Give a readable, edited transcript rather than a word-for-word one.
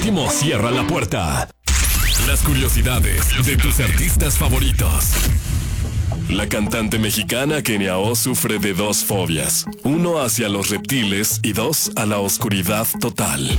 Primo cierra la puerta. Las curiosidades de tus artistas favoritos. La cantante mexicana Kenia O sufre de 2 fobias. 1 hacia los reptiles y 2 a la oscuridad total.